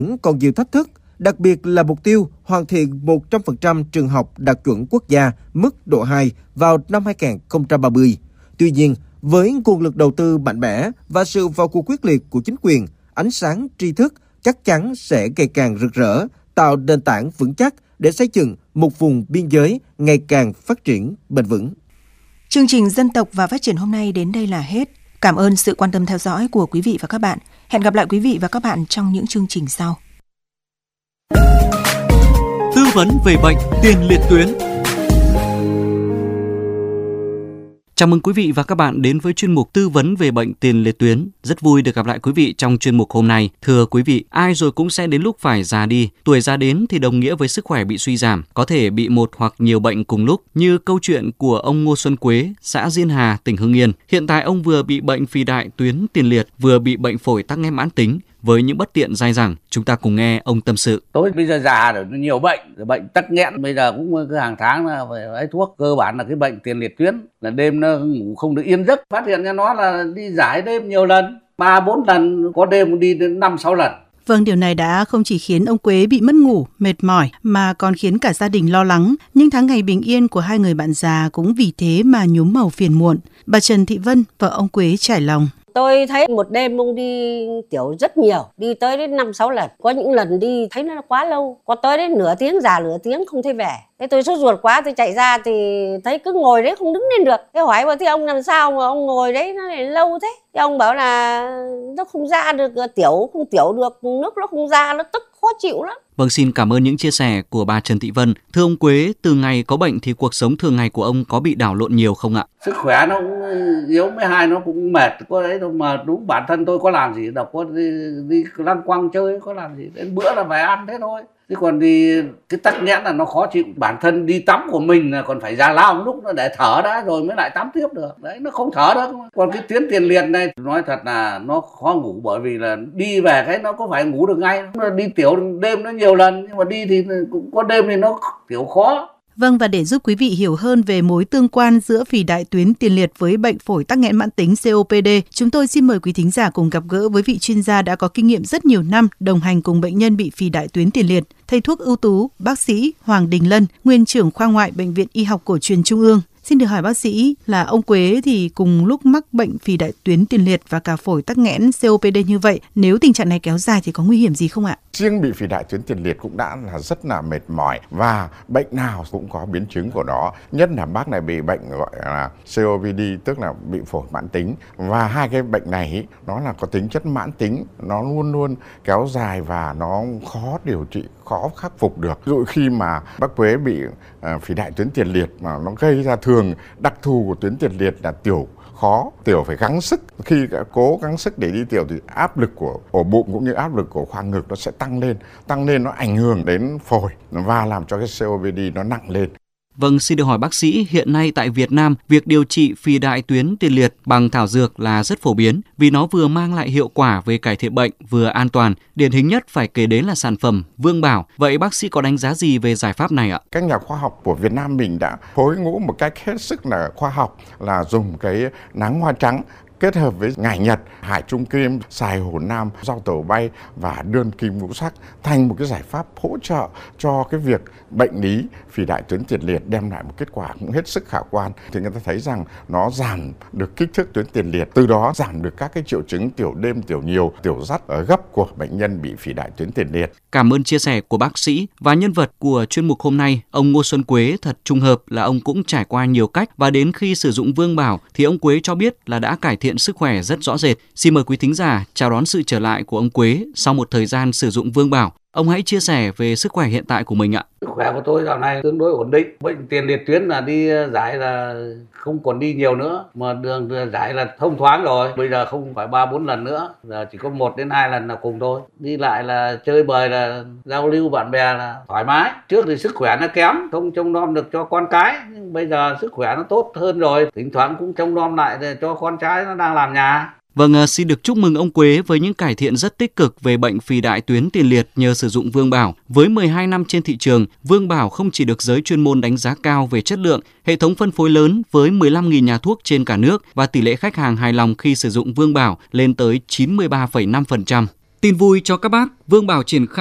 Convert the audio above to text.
Còn nhiều thách thức, đặc biệt là mục tiêu hoàn thiện 100% trường học đạt chuẩn quốc gia mức độ 2 vào năm 2030. Tuy nhiên, với nguồn lực đầu tư mạnh mẽ và sự vào cuộc quyết liệt của chính quyền, ánh sáng tri thức chắc chắn sẽ ngày càng rực rỡ, tạo nền tảng vững chắc để xây dựng một vùng biên giới ngày càng phát triển bền vững. Chương trình Dân tộc và Phát triển hôm nay đến đây là hết. Cảm ơn sự quan tâm theo dõi của quý vị và các bạn. Hẹn gặp lại quý vị và các bạn trong những chương trình sau. Tư vấn về bệnh tiền liệt tuyến. Chào mừng quý vị và các bạn đến với chuyên mục tư vấn về bệnh tiền liệt tuyến. Rất vui được gặp lại quý vị trong chuyên mục hôm nay. Thưa quý vị, ai rồi cũng sẽ đến lúc phải già đi. Tuổi già đến thì đồng nghĩa với sức khỏe bị suy giảm, có thể bị một hoặc nhiều bệnh cùng lúc, như câu chuyện của ông Ngô Xuân Quế, xã Diên Hà, tỉnh Hưng Yên. Hiện tại ông vừa bị bệnh phì đại tuyến tiền liệt, vừa bị bệnh phổi tắc nghẽn mãn tính. Với những bất tiện dai dẳng, chúng ta cùng nghe ông tâm sự. Tôi bây giờ già rồi, nhiều bệnh tắc nghẽn, bây giờ cũng cứ hàng tháng là phải lấy thuốc. Cơ bản là cái bệnh tiền liệt tuyến, là đêm nó ngủ không được yên giấc. Phát hiện ra nó là đi giải đêm nhiều lần, 3-4 lần, có đêm đi đến 5-6 lần. Vâng, điều này đã không chỉ khiến ông Quế bị mất ngủ, mệt mỏi, mà còn khiến cả gia đình lo lắng. Nhưng tháng ngày bình yên của hai người bạn già cũng vì thế mà nhuốm màu phiền muộn. Bà Trần Thị Vân, vợ ông Quế trải lòng. Tôi thấy một đêm ông đi tiểu rất nhiều, đi tới đến 5-6 lần. Có những lần đi thấy nó quá lâu, có tới đến nửa tiếng, già nửa tiếng không thấy về. Thế tôi sốt ruột quá, tôi chạy ra thì thấy cứ ngồi đấy không đứng lên được. Thế hỏi bảo thì ông làm sao mà ông ngồi đấy nó lại lâu thế? Thế ông bảo là nó không ra được tiểu, không tiểu được, nước nó không ra, nó tức khó chịu lắm. Vâng, xin cảm ơn những chia sẻ của bà Trần Thị Vân. Thưa ông Quế, từ ngày có bệnh thì cuộc sống thường ngày của ông có bị đảo lộn nhiều không ạ? Sức khỏe nó cũng yếu, với hai nó cũng mệt, có đấy thôi mà đúng bản thân tôi có làm gì đâu, có đi lăn quăng chơi, có làm gì, đến bữa là phải ăn thế thôi. Chứ còn thì cái tắc nghẽn là nó khó chịu, bản thân đi tắm của mình là còn phải ra lao một lúc nó để thở đã rồi mới lại tắm tiếp được. Đấy, nó không thở được. Còn cái tuyến tiền liệt này nói thật là nó khó ngủ, bởi vì là đi về cái nó có phải ngủ được ngay. Nó đi tiểu đêm nó nhiều lần, nhưng mà đi thì cũng có đêm thì nó tiểu khó. Vâng, và để giúp quý vị hiểu hơn về mối tương quan giữa phì đại tuyến tiền liệt với bệnh phổi tắc nghẽn mãn tính COPD, chúng tôi xin mời quý thính giả cùng gặp gỡ với vị chuyên gia đã có kinh nghiệm rất nhiều năm đồng hành cùng bệnh nhân bị phì đại tuyến tiền liệt, thầy thuốc ưu tú, bác sĩ Hoàng Đình Lân, nguyên trưởng khoa ngoại Bệnh viện Y học Cổ truyền Trung ương. Xin được hỏi bác sĩ là ông Quế thì cùng lúc mắc bệnh phì đại tuyến tiền liệt và cả phổi tắc nghẽn COPD như vậy, nếu tình trạng này kéo dài thì có nguy hiểm gì không ạ? Riêng bị phì đại tuyến tiền liệt cũng đã là rất là mệt mỏi, và bệnh nào cũng có biến chứng của nó. Nhất là bác này bị bệnh gọi là COPD, tức là bị phổi mãn tính, và hai cái bệnh này nó là có tính chất mãn tính, nó luôn luôn kéo dài và nó khó điều trị, khó khắc phục được. Ví dụ khi mà bác Quế bị phì đại tuyến tiền liệt mà nó gây ra, thường đặc thù của tuyến tiền liệt là tiểu khó, tiểu phải gắng sức. Khi cố gắng sức để đi tiểu thì áp lực của ổ bụng cũng như áp lực của khoang ngực nó sẽ tăng lên, nó ảnh hưởng đến phổi và làm cho cái COPD nó nặng lên. Vâng, xin được hỏi bác sĩ, hiện nay tại Việt Nam, việc điều trị phì đại tuyến tiền liệt bằng thảo dược là rất phổ biến vì nó vừa mang lại hiệu quả về cải thiện bệnh, vừa an toàn. Điển hình nhất phải kể đến là sản phẩm Vương Bảo. Vậy bác sĩ có đánh giá gì về giải pháp này ạ? Các nhà khoa học của Việt Nam mình đã phối ngũ một cách hết sức là khoa học, là dùng cái nắng hoa trắng kết hợp với ngải nhật, hải trung kim, xài hổ nam, rau tàu bay và đơn kim ngũ sắc thành một cái giải pháp hỗ trợ cho cái việc bệnh lý phì đại tuyến tiền liệt, đem lại một kết quả cũng hết sức khả quan. Thì người ta thấy rằng nó giảm được kích thước tuyến tiền liệt, từ đó giảm được các cái triệu chứng tiểu đêm, tiểu nhiều, tiểu dắt ở gấp của bệnh nhân bị phì đại tuyến tiền liệt. Cảm ơn chia sẻ của bác sĩ. Và nhân vật của chuyên mục hôm nay, ông Ngô Xuân Quế, thật trùng hợp là ông cũng trải qua nhiều cách, và đến khi sử dụng Vương Bảo thì ông Quế cho biết là đã cải thiện sức khỏe rất rõ rệt. Xin mời quý thính giả chào đón sự trở lại của ông Quế sau một thời gian sử dụng Vương Bảo. Ông hãy chia sẻ về sức khỏe hiện tại của mình ạ. Sức khỏe của tôi dạo này tương đối ổn định. Bệnh tiền liệt tuyến là đi giải là không còn đi nhiều nữa, mà đường giải là thông thoáng rồi. Bây giờ không phải 3-4 lần nữa, giờ chỉ có 1-2 lần là cùng thôi. Đi lại là chơi bời, là giao lưu bạn bè là thoải mái. Trước thì sức khỏe nó kém, không trông nom được cho con cái, nhưng bây giờ sức khỏe nó tốt hơn rồi. Thỉnh thoảng cũng trông nom lại để cho con trai nó đang làm nhà. Vâng, xin được chúc mừng ông Quế với những cải thiện rất tích cực về bệnh phì đại tuyến tiền liệt nhờ sử dụng Vương Bảo. Với 12 năm trên thị trường, Vương Bảo không chỉ được giới chuyên môn đánh giá cao về chất lượng, hệ thống phân phối lớn với 15.000 nhà thuốc trên cả nước và tỷ lệ khách hàng hài lòng khi sử dụng Vương Bảo lên tới 93,5%. Tin vui cho các bác, Vương Bảo triển khai